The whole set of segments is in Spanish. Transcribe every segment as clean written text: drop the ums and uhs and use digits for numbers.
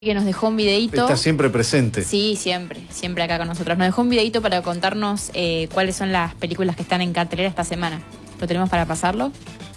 que nos dejó un videíto. Está siempre presente. Sí, siempre acá con nosotros. Nos dejó un videíto para contarnos cuáles son las películas que están en cartelera esta semana. ¿Lo tenemos para pasarlo?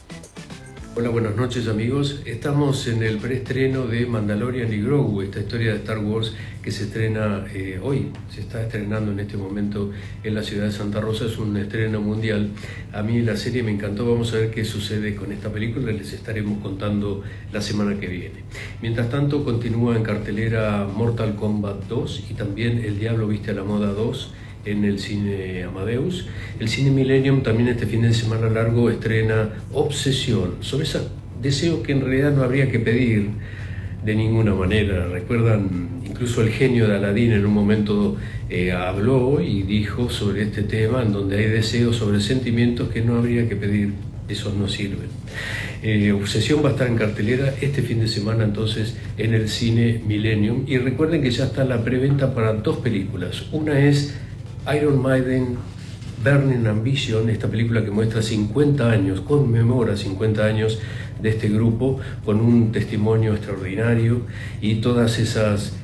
Hola, buenas noches amigos. Estamos en el preestreno de Mandalorian y Grogu, esta historia de Star Wars que se estrena hoy, se está estrenando en este momento en la ciudad de Santa Rosa, es un estreno mundial. A mí la serie me encantó, vamos a ver qué sucede con esta película, les estaremos contando la semana que viene. Mientras tanto continúa en cartelera Mortal Kombat 2 y también El Diablo Viste a la Moda 2 en el cine Amadeus. El cine Millennium también este fin de semana largo estrena Obsesión, sobre ese deseo que en realidad no habría que pedir de ninguna manera. Recuerdan, incluso el genio de Aladín en un momento habló y dijo sobre este tema, en donde hay deseos sobre sentimientos que no habría que pedir, esos no sirven. Obsesión va a estar en cartelera este fin de semana entonces en el cine Millennium, y recuerden que ya está la preventa para dos películas. Una es Iron Maiden Burning Ambition, esta película que muestra 50 años, conmemora 50 años de este grupo con un testimonio extraordinario y todas esos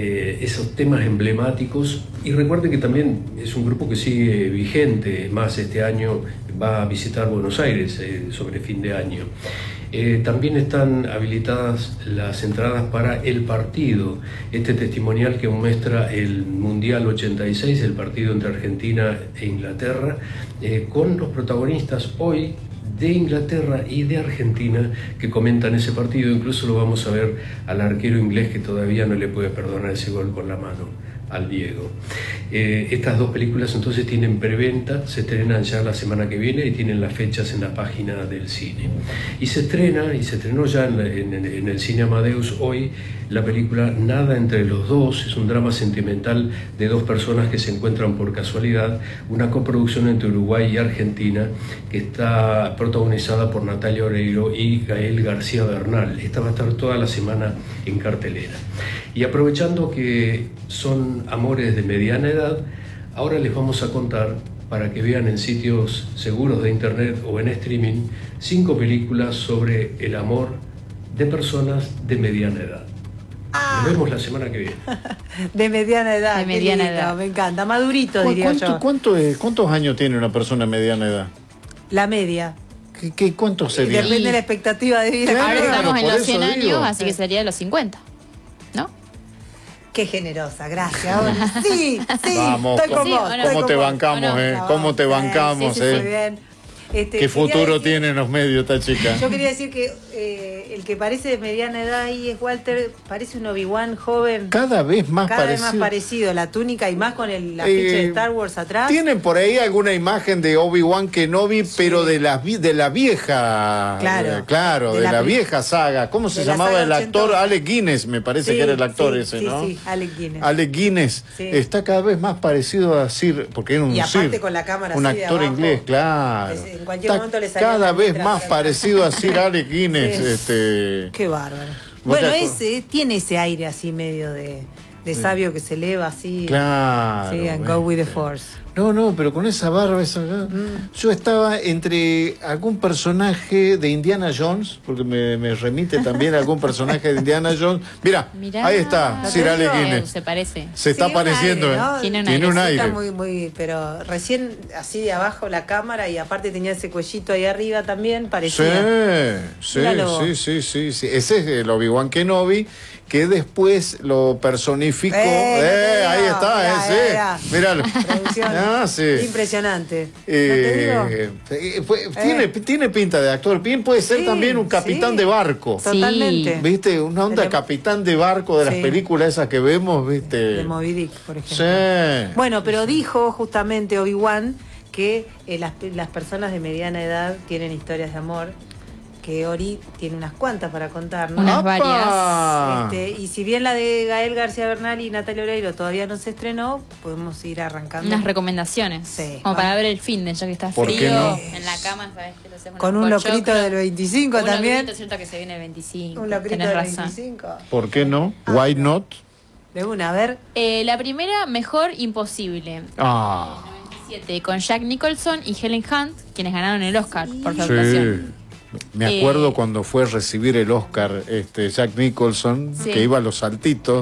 temas emblemáticos. Y recuerden que también es un grupo que sigue vigente, más este año va a visitar Buenos Aires sobre fin de año. También están habilitadas las entradas para El Partido, este testimonial que muestra el Mundial 86, el partido entre Argentina e Inglaterra, con los protagonistas hoy de Inglaterra y de Argentina que comentan ese partido. Incluso lo vamos a ver al arquero inglés que todavía no le puede perdonar ese gol con la mano al Diego. Estas dos películas entonces tienen preventa, se estrenan ya la semana que viene y tienen las fechas en la página del cine. Y se estrenó ya en el cine Amadeus hoy la película Nada entre los dos, es un drama sentimental de dos personas que se encuentran por casualidad, una coproducción entre Uruguay y Argentina que está protagonizada por Natalia Oreiro y Gael García Bernal. Esta va a estar toda la semana en cartelera. Y aprovechando que son amores de mediana edad, ahora les vamos a contar, para que vean en sitios seguros de internet o en streaming, 5 películas sobre el amor de personas de mediana edad. Nos vemos la semana que viene. De mediana edad. De mediana edad. Me encanta. Madurito, diría yo. ¿Cuántos años tiene una persona de mediana edad? La media. ¿Cuántos sería? Depende de la expectativa de vida. Ahora estamos en por los eso 100 años, digo. así que sería de los 50, ¿no? Qué generosa, gracias. Sí, Vamos, estoy con sí, vos. o no. estoy ¿Cómo con te vos. bancamos, ¿O no? eh? ¿Cómo te bancamos, Sí, muy bien. ¿Qué futuro tienen los medios esta chica? Yo quería decir que el que parece de mediana edad ahí es Walter, parece un Obi-Wan joven. Cada vez más parecido, la túnica y más con la ficha de Star Wars atrás. ¿Tienen por ahí alguna imagen de Obi-Wan Kenobi, pero de la vieja? Claro, de la vieja saga. ¿Cómo se de la llamaba saga el actor? ochentosa. Alec Guinness, me parece Sí, que era el actor sí, ese, sí, ¿no? Sí, Alec Guinness. Alec Guinness Sí. está cada vez más parecido a Sir, porque era un Y aparte Sir, con la cámara un así de actor abajo. inglés, claro. En cualquier momento le salía cada una vez letra más por parecido a Sir Alec Guinness. Sí. Qué bárbaro. ¿Vos Bueno, te tiene ese aire así medio de sabio que se eleva así. Claro. Sí, and go with the force. No, pero con esa barba, yo estaba entre algún personaje de Indiana Jones, porque me remite también a algún personaje de Indiana Jones. Mirá, ahí está, ¿no Sir te Alec digo? Guinness. Se parece. Se está un apareciendo, aire, ¿no? Tiene un aire. Está pero recién así de abajo la cámara y aparte tenía ese cuellito ahí arriba también, parecía. Sí. Míralo. Ese es el Obi-Wan Kenobi, que después lo personificó. Ahí está, míralo. Producción. Sí. Impresionante. ¿No te digo? Tiene pinta de actor. Bien puede ser también un capitán de barco. Totalmente. ¿Viste? Una onda capitán de barco de las películas esas que vemos, ¿viste? De Moby Dick, por ejemplo. Sí. Bueno, pero dijo justamente Obi-Wan que las personas de mediana edad tienen historias de amor, que Ori tiene unas cuantas para contarnos. Unas varias. Y si bien la de Gael García Bernal y Natalia Oreiro todavía no se estrenó, podemos ir arrancando. Unas recomendaciones. Sí. Como para ver el fin de, ya que está ¿Por qué frío no? en la cama, ¿sabes? Que lo hacemos Con un locrito del 25 un también. locrito, es cierto que se viene el 25. Un locrito Tenés del razón. 25. ¿Por qué no? Why not? De una, a ver. La primera, Mejor Imposible. 97, Con Jack Nicholson y Helen Hunt, quienes ganaron el Oscar por su actuación. Me acuerdo cuando fue a recibir el Oscar Jack Nicholson, Sí. que iba a los saltitos.